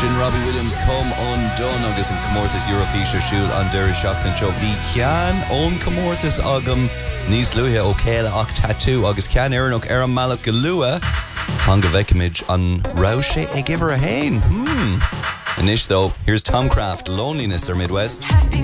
Sin Robbie Williams come undone agus an Comórtas Eurofisher siúl an Derry Shockland Show. Bhí cean ón Comórtas agam níos luithe ó céile ach tattoo agus cean éireannach ar an malach go lua fan go bheicimiid an rásé ag iver a hain. Inis though, here's Tom Craft, Loneliness or Midwest.